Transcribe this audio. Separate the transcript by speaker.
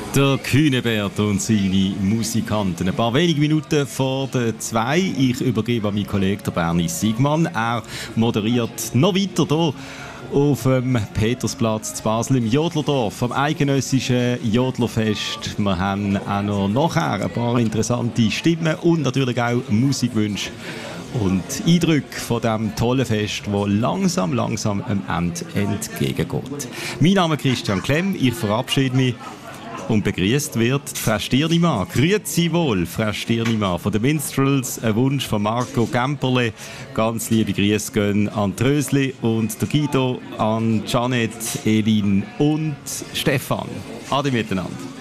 Speaker 1: Der Kühnebert und seine Musikanten. Ein paar wenige Minuten vor der 2. Ich übergebe an meinen Kollegen Bernie Siegmann. Er moderiert noch weiter hier auf dem Petersplatz zu Basel im Jodlerdorf, am eidgenössischen Jodlerfest. Wir haben auch noch nachher ein paar interessante Stimmen und natürlich auch Musikwünsche und Eindrücke von diesem tollen Fest, das langsam am Ende entgegengeht. Mein Name ist Christian Klemm, ich verabschiede mich. Und begrüßt wird Frau Stirnimann. Grüezi wohl, Frau Stirnimann von den Minstrels. Ein Wunsch von Marco Gemperle. Ganz liebe Grüße gehen an Trösli und der Guido, an Janet, Elin und Stefan. Ade miteinander.